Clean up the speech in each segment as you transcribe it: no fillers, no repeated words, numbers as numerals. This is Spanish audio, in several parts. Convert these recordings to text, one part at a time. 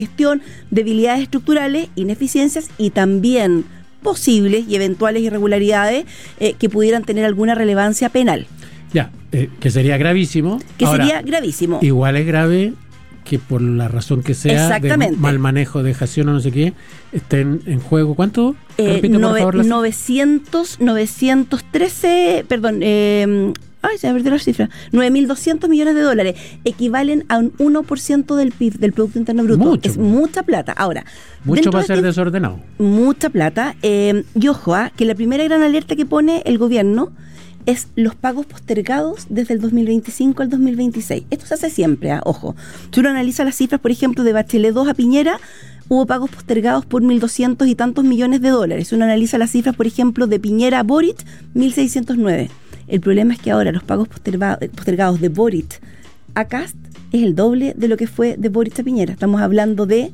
gestión, debilidades estructurales, ineficiencias y también posibles y eventuales irregularidades que pudieran tener alguna relevancia penal. Ya, que sería gravísimo. Ahora, sería gravísimo. Igual es grave que por la razón que sea, de mal manejo, dejación o no sé qué, estén en juego. ¿Cuánto? Repite, por favor, 913, perdón, se me perdió la cifra, 9.200 millones de dólares, equivalen a un 1% del PIB, del Producto Interno Bruto. Es mucha plata. Ahora, mucho va a ser desordenado. Mucha plata. Y ojo, que la primera gran alerta que pone el gobierno es los pagos postergados desde el 2025 al 2026. Esto se hace siempre, ojo. Si uno analiza las cifras, por ejemplo, de Bachelet 2 a Piñera, hubo pagos postergados por 1.200 y tantos millones de dólares. Si uno analiza las cifras, por ejemplo, de Piñera a Boric, 1.609. El problema es que ahora los pagos postergados de Boric a Kast es el doble de lo que fue de Boric a Piñera. Estamos hablando de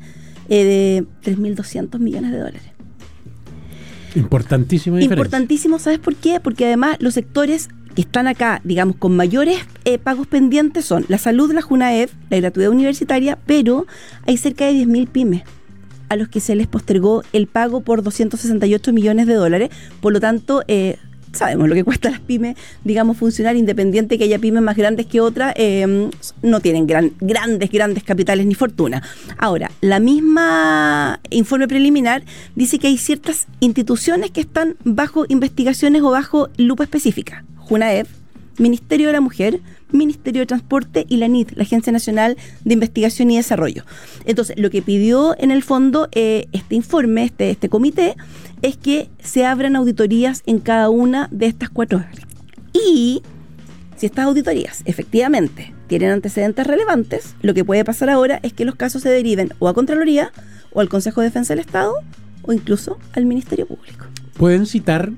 3.200 millones de dólares. Importantísima diferencia. Importantísimo, ¿sabes por qué? Porque además los sectores que están acá, digamos, con mayores pagos pendientes son la salud, la Junaed, la gratuidad universitaria, pero hay cerca de 10.000 pymes a los que se les postergó el pago por 268 millones de dólares. Por lo tanto, sabemos lo que cuesta a las pymes, digamos, funcionar, independiente que haya pymes más grandes que otras, no tienen grandes capitales ni fortuna. Ahora, la misma informe preliminar dice que hay ciertas instituciones que están bajo investigaciones o bajo lupa específica. Junaed, Ministerio de la Mujer, Ministerio de Transporte y la NID, la Agencia Nacional de Investigación y Desarrollo. Entonces, lo que pidió en el fondo este informe, este comité, es que se abran auditorías en cada una de estas 4 áreas. Y si estas auditorías efectivamente tienen antecedentes relevantes, lo que puede pasar ahora es que los casos se deriven o a Contraloría, o al Consejo de Defensa del Estado, o incluso al Ministerio Público. ¿Pueden citar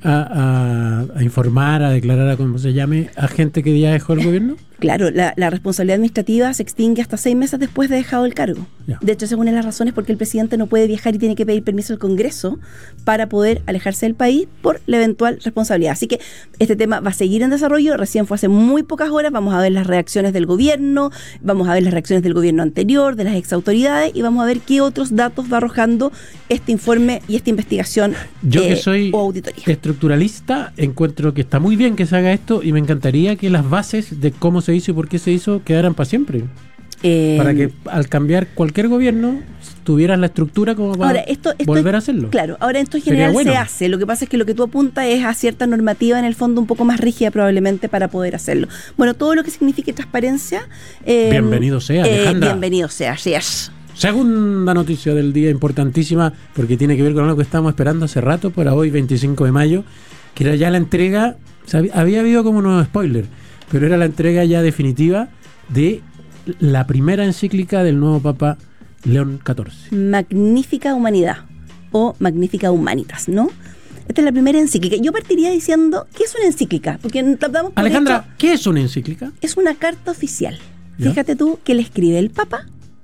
a informar, a declarar, a como se llame, a gente que ya dejó el gobierno? Claro, la responsabilidad administrativa se extingue hasta 6 meses después de dejado el cargo. Ya. De hecho, esa es una de las razones por qué el presidente no puede viajar y tiene que pedir permiso al Congreso para poder alejarse del país por la eventual responsabilidad. Así que este tema va a seguir en desarrollo. Recién fue hace muy pocas horas. Vamos a ver las reacciones del gobierno, vamos a ver las reacciones del gobierno anterior, de las exautoridades, y vamos a ver qué otros datos va arrojando este informe y esta investigación. Yo que soy o auditoría estructuralista, encuentro que está muy bien que se haga esto, y me encantaría que las bases de cómo se hizo y por qué se hizo quedaran para siempre. Para que al cambiar cualquier gobierno tuvieras la estructura como para volver a hacerlo. Claro, ahora esto en general se hace. Lo que pasa es que lo que tú apuntas es a cierta normativa en el fondo un poco más rígida probablemente para poder hacerlo. Bueno, todo lo que signifique transparencia. Bienvenido sea, Alejandra. Bienvenido sea, así es. Segunda noticia del día, importantísima, porque tiene que ver con algo que estábamos esperando hace rato, para hoy 25 de mayo, que era ya la entrega, había habido como unos spoilers, pero era la entrega ya definitiva de la primera encíclica del nuevo Papa León XIV. Magnífica Humanidad, o Magnífica Humanitas, ¿no? Esta es la primera encíclica. Yo partiría diciendo, ¿qué es una encíclica? Porque tratamos por Alejandra, ¿qué es una encíclica? Es una carta oficial. ¿Ya? Fíjate tú que le escribe el Papa,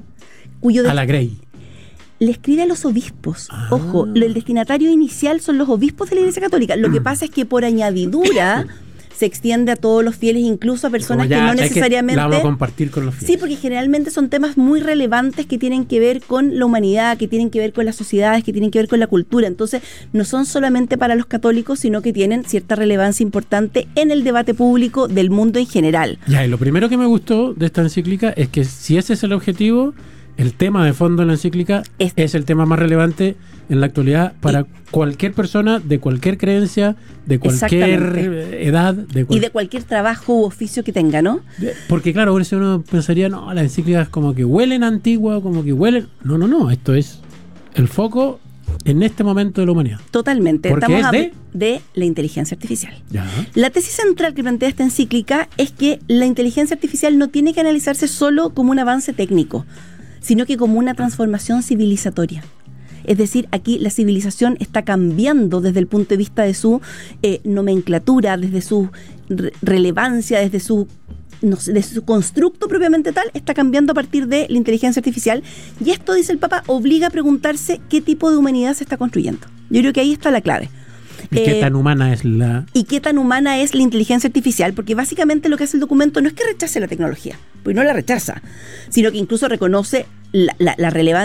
a la Grey. Le escribe a los obispos. Ojo, el destinatario inicial son los obispos de la Iglesia Católica. Lo que pasa es que por añadidura se extiende a todos los fieles, incluso a personas que no necesariamente... La vamos a compartir con los fieles. Sí, porque generalmente son temas muy relevantes que tienen que ver con la humanidad, que tienen que ver con las sociedades, que tienen que ver con la cultura. Entonces, no son solamente para los católicos, sino que tienen cierta relevancia importante en el debate público del mundo en general. Ya, y lo primero que me gustó de esta encíclica es que si ese es el objetivo, el tema de fondo de la encíclica es el tema más relevante en la actualidad para cualquier persona de cualquier creencia, de cualquier edad. Y de cualquier trabajo u oficio que tenga, ¿no? Porque claro, por eso uno pensaría, no, las encíclicas como que huelen antiguas, como que huelen... No, esto es el foco en este momento de la humanidad. Totalmente. Porque estamos es de la inteligencia artificial. Ya. La tesis central que plantea esta encíclica es que la inteligencia artificial no tiene que analizarse solo como un avance técnico, sino que como una transformación civilizatoria. Es decir, aquí la civilización está cambiando desde el punto de vista de su nomenclatura, desde su relevancia, desde su constructo propiamente tal, está cambiando a partir de la inteligencia artificial. Y esto, dice el Papa, obliga a preguntarse qué tipo de humanidad se está construyendo. Yo creo que ahí está la clave. ¿Y qué tan humana es ¿Y qué tan humana es la inteligencia artificial? Porque básicamente lo que hace el documento no es que rechace la tecnología, porque no la rechaza, sino que incluso reconoce la relevancia